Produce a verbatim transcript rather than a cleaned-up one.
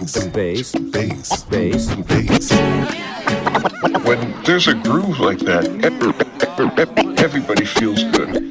bass, bass, bass, bass. When there's a groove like that, everybody feels good.